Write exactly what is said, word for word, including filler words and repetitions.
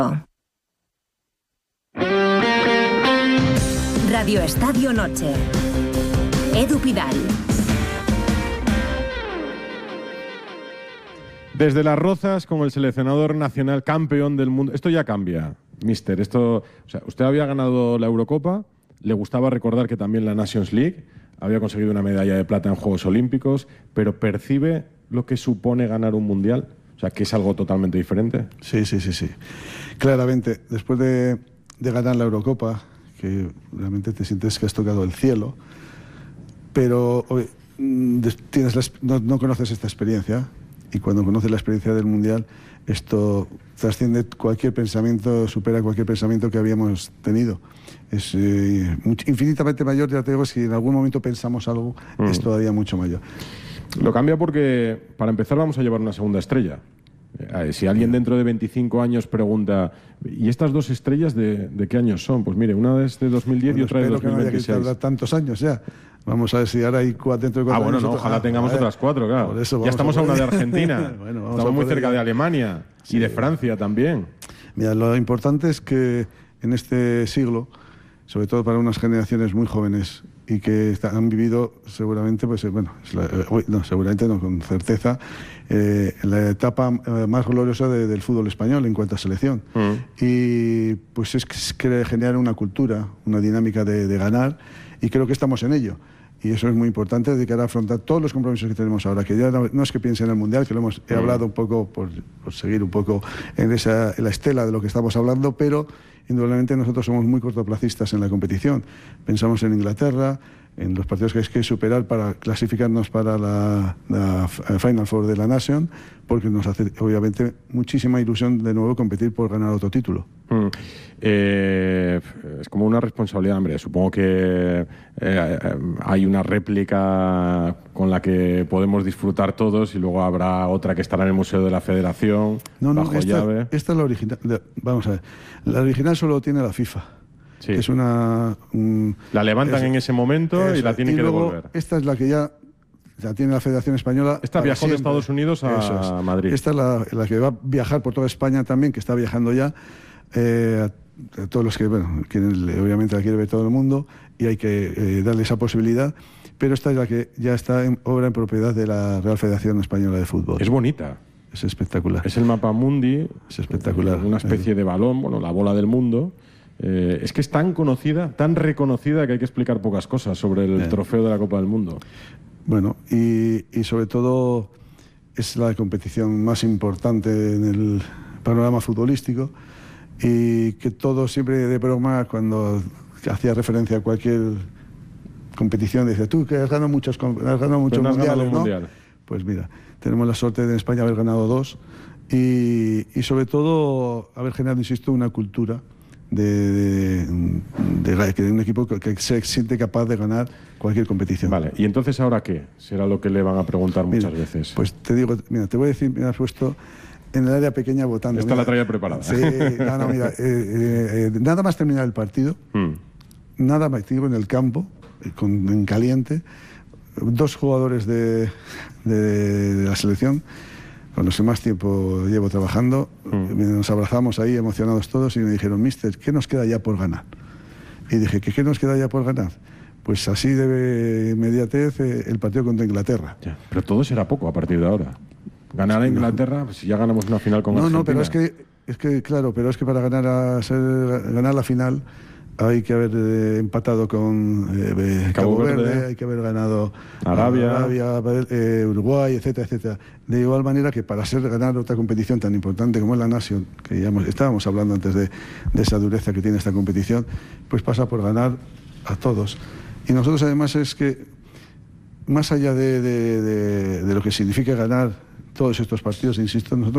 Radio Estadio Noche. Edu Pidal. Desde Las Rozas, con el seleccionador nacional campeón del mundo. Esto ya cambia, mister. Esto, o sea, usted había ganado la Eurocopa, le gustaba recordar que también la Nations League, había conseguido una medalla de plata en Juegos Olímpicos, pero ¿percibe lo que supone ganar un mundial? O sea, que es algo totalmente diferente. Sí, sí, sí, sí. Claramente, después de, de ganar la Eurocopa, que realmente te sientes que has tocado el cielo, pero hoy, tienes la, no, no conoces esta experiencia, y cuando conoces la experiencia del mundial, esto trasciende cualquier pensamiento, supera cualquier pensamiento que habíamos tenido. Es eh, mucho, infinitamente mayor, ya te digo, si en algún momento pensamos algo, mm. es todavía mucho mayor. Lo cambia porque, para empezar, vamos a llevar una segunda estrella. Eh, si alguien dentro de veinticinco años pregunta, ¿y estas dos estrellas de, de qué años son? Pues mire, una es de dos mil diez bueno, y otra de dos mil veintiséis. Que no haya que tardar tantos años ya. Vamos a ver si ahora hay cuatro dentro de cuatro Ah, bueno, años. no, ojalá ah, tengamos otras cuatro, claro. Ya estamos a, a una de Argentina, bueno, estamos muy cerca de Alemania sí. y de Francia también. Mira, lo importante es que en este siglo, sobre todo para unas generaciones muy jóvenes y que han vivido seguramente, pues bueno, la, no, seguramente no, con certeza, eh, la etapa eh, más gloriosa de, del fútbol español en cuanto a selección. Mm. Y pues es que generar una cultura, una dinámica de, de ganar, y creo que estamos en ello. Y eso es muy importante de cara a afrontar todos los compromisos que tenemos ahora, que ya no, no es que piense en el Mundial, que lo hemos he hablado un poco, por, por seguir un poco en, esa, en la estela de lo que estamos hablando, pero indudablemente nosotros somos muy cortoplacistas en la competición. Pensamos en Inglaterra, en los partidos que hay que superar para clasificarnos para la, la Final Four de la Nation, porque nos hace obviamente muchísima ilusión de nuevo competir por ganar otro título. Mm. Eh, es como una responsabilidad, hombre. Supongo que eh, hay una réplica con la que podemos disfrutar todos y luego habrá otra que estará en el Museo de la Federación. No, no, bajo esta, llave. esta es la original. Vamos a ver, la original solo tiene la FIFA. Sí. Es una... Un, la levantan es, en ese momento eso, y la tienen y que luego, devolver. Esta es la que ya, ya tiene la Federación Española. Esta viajó siempre. de Estados Unidos a es. Madrid. Esta es la, la que va a viajar por toda España también, que está viajando ya. Eh, a, a todos los que, bueno, quieren, obviamente la quiere ver todo el mundo y hay que eh, darle esa posibilidad. Pero esta es la que ya está en obra en propiedad de la Real Federación Española de Fútbol. Es bonita. Es espectacular. Es el mapa mundi. Es espectacular. Una especie de balón, bueno, la bola del mundo. Eh, es que es tan conocida, tan reconocida que hay que explicar pocas cosas sobre el Bien. trofeo de la Copa del Mundo. Bueno, y, y sobre todo es la competición más importante en el panorama futbolístico y que todo siempre de broma cuando hacía referencia a cualquier competición dice tú que has ganado muchos, has ganado muchos has mundiales, ganado ¿no? mundial. Pues mira, tenemos la suerte de en España haber ganado dos y, y sobre todo haber generado, insisto, una cultura De, de, de, de un equipo que, que se siente capaz de ganar cualquier competición. Vale, ¿y entonces ahora qué? Será lo que le van a preguntar muchas mira, veces. Pues te digo, mira, te voy a decir, me has puesto en el área pequeña votando. Esta mira, la traía preparada. Sí, no, no, mira, eh, eh, eh, nada más terminar el partido, mm. nada más, digo, en el campo, con, en caliente, dos jugadores de, de, de la selección con los que más tiempo llevo trabajando, mm. nos abrazamos ahí emocionados todos y me dijeron, mister, ¿qué nos queda ya por ganar? Y dije, ¿qué, qué nos queda ya por ganar? Pues así de inmediatez eh, el partido contra Inglaterra. Ya, pero todo será poco a partir de ahora. Ganar a Inglaterra, pues si ya ganamos una final con no, Argentina. No, pero es que, es que, claro, pero es que para ganar, a ser, ganar la final hay que haber eh, empatado con eh, Cabo, Cabo Verde, Verde, hay que haber ganado Arabia, Arabia eh, Uruguay, etcétera, etcétera. De igual manera que para ser ganar otra competición tan importante como es la Nation, que ya hemos, estábamos hablando antes de, de esa dureza que tiene esta competición, pues pasa por ganar a todos. Y nosotros además es que, más allá de, de, de, de lo que significa ganar todos estos partidos, insisto, nosotros